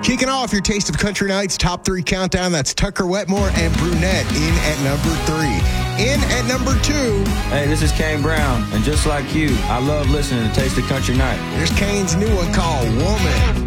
Kicking off your Taste of Country Nights top 3 countdown, that's Tucker Wetmore and Brunette in at number 3. In at number 2. Hey, this is Kane Brown, and just like you, I love listening to Taste of Country Night. Here's Kane's new one called Woman.